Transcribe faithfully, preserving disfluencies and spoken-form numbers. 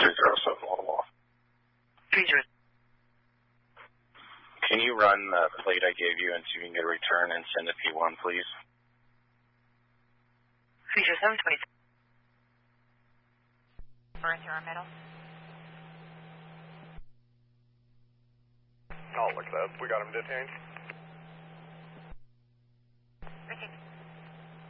three zero seven one off. three zero. Can you run the plate I gave you and see if you can get a return and send a P one, please? three zero seven two seven. Burn through our middle. I'll look it up. We got him detained.